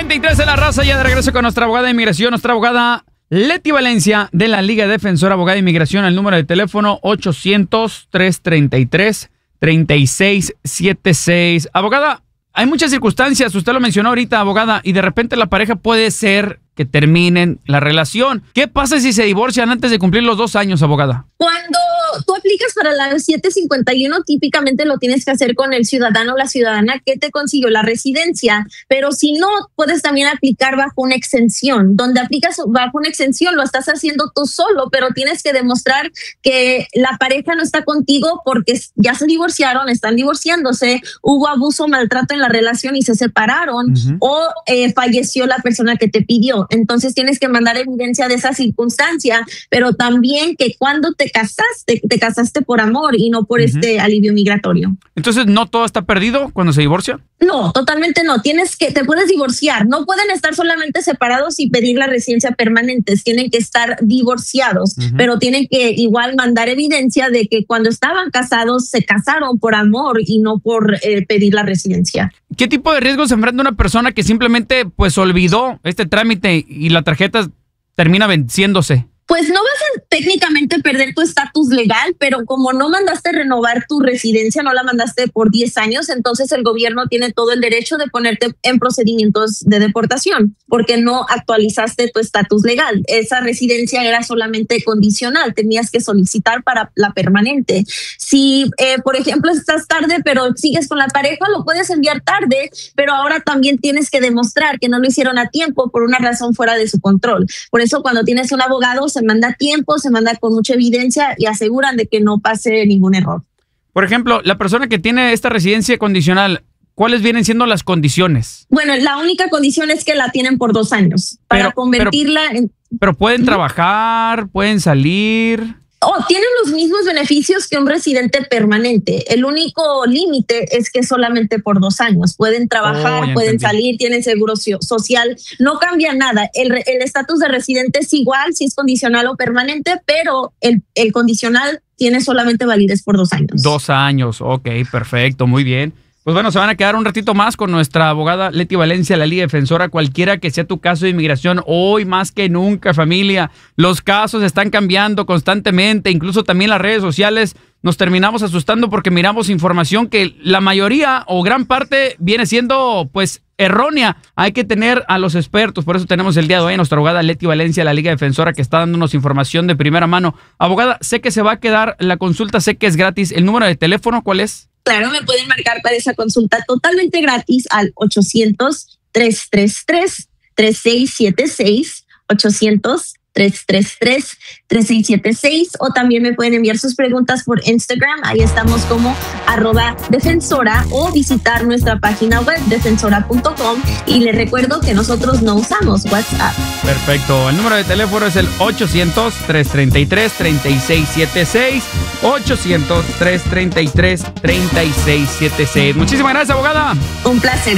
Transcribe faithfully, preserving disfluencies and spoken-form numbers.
treinta y tres de la raza, ya de regreso con nuestra abogada de inmigración, nuestra abogada Leti Valencia de la Liga Defensora Abogada de Inmigración. El número de teléfono ochocientos, trescientos treinta y tres, treinta y seis setenta y seis. Abogada, hay muchas circunstancias, usted lo mencionó ahorita, abogada, y de repente la pareja puede ser que terminen la relación. ¿Qué pasa si se divorcian antes de cumplir los dos años, abogada? Cuando tú aplicas para la siete cincuenta y uno, típicamente lo tienes que hacer con el ciudadano o la ciudadana que te consiguió la residencia, pero si no, puedes también aplicar bajo una exención. Donde aplicas bajo una exención lo estás haciendo tú solo, pero tienes que demostrar que la pareja no está contigo porque ya se divorciaron, están divorciándose, hubo abuso o maltrato en la relación y se separaron, uh-huh. o eh, falleció la persona que te pidió. Entonces tienes que mandar evidencia de esa circunstancia, pero también que cuando te casaste, te casaste por amor y no por uh-huh. este alivio migratorio. Entonces, ¿no todo está perdido cuando se divorcia? No, totalmente no. Tienes que, te puedes divorciar. No pueden estar solamente separados y pedir la residencia permanente. Tienen que estar divorciados, uh-huh. pero tienen que igual mandar evidencia de que cuando estaban casados se casaron por amor y no por eh, pedir la residencia. ¿Qué tipo de riesgos se enfrenta una persona que simplemente pues olvidó este trámite y la tarjeta termina venciéndose? Pues no vas a técnicamente perder tu estatus legal, pero como no mandaste renovar tu residencia, no la mandaste por diez años, entonces el gobierno tiene todo el derecho de ponerte en procedimientos de deportación, porque no actualizaste tu estatus legal. Esa residencia era solamente condicional, tenías que solicitar para la permanente. Si, eh, por ejemplo, estás tarde, pero sigues con la pareja, lo puedes enviar tarde, pero ahora también tienes que demostrar que no lo hicieron a tiempo por una razón fuera de su control. Por eso cuando tienes un abogado, se manda tiempo, se manda con mucha evidencia y aseguran de que no pase ningún error. Por ejemplo, la persona que tiene esta residencia condicional, ¿cuáles vienen siendo las condiciones? Bueno, la única condición es que la tienen por dos años para pero, convertirla pero, en... Pero pueden trabajar, pueden salir... Oh, tienen los mismos beneficios que un residente permanente. El único límite es que solamente por dos años. Pueden trabajar, oh, pueden entendí. salir, tienen seguro social. No cambia nada. El estatus de residente es igual si es condicional o permanente, pero el, el condicional tiene solamente validez por dos años. Dos años, ok, perfecto, muy bien. Pues bueno, se van a quedar un ratito más con nuestra abogada Leti Valencia, la Liga Defensora. Cualquiera que sea tu caso de inmigración, hoy más que nunca, familia, los casos están cambiando constantemente, incluso también las redes sociales nos terminamos asustando porque miramos información que la mayoría o gran parte viene siendo pues errónea. Hay que tener a los expertos, por eso tenemos el día de hoy a nuestra abogada Leti Valencia, la Liga Defensora, que está dándonos información de primera mano. Abogada, sé que se va a quedar la consulta, sé que es gratis. ¿El número de teléfono cuál es? Claro, me pueden marcar para esa consulta totalmente gratis al ochocientos, trescientos treinta y tres, treinta y seis setenta y seis, ochocientos, trescientos treinta y tres, treinta y seis setenta y seis, o también me pueden enviar sus preguntas por Instagram. Ahí estamos como arroba defensora, o visitar nuestra página web defensora punto com, y les recuerdo que nosotros no usamos WhatsApp. Perfecto. El número de teléfono es el ochocientos, trescientos treinta y tres, treinta y seis setenta y seis, ochocientos, trescientos treinta y tres, treinta y seis setenta y seis. Muchísimas gracias, abogada. Un placer.